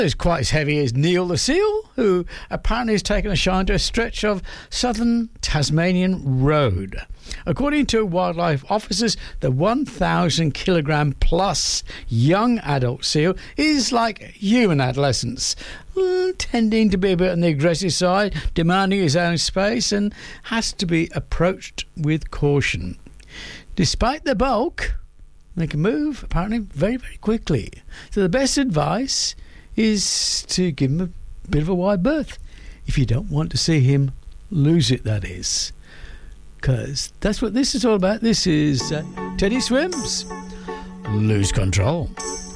Is quite as heavy as Neil the seal, who apparently has taken a shine to a stretch of southern Tasmanian road. According to wildlife officers, the 1,000 kilogram plus young adult seal is like human adolescents, tending to be a bit on the aggressive side, demanding his own space, and has to be approached with caution. Despite the bulk, they can move apparently very, very quickly. So the best advice is to give him a bit of a wide berth if you don't want to see him lose it, that is, because that's what this is all about. This is Teddy Swims, Lose Control.